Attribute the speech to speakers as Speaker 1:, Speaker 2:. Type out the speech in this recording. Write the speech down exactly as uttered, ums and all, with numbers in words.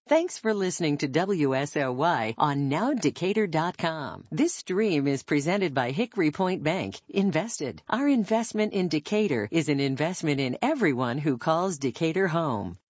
Speaker 1: Thanks for listening to W S L Y on now decatur dot com. This stream is presented by Hickory Point Bank. Invested. Our investment in Decatur is an investment in everyone who calls Decatur home.